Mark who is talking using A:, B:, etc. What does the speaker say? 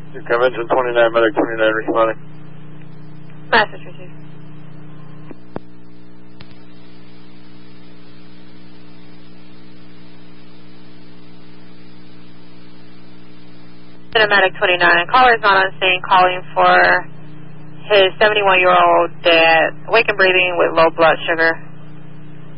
A: Convention 29, medic 29 responding.
B: Message received. Medic 29. Caller is not on scene, calling for his 71-year-old dad, awake and breathing with low blood sugar.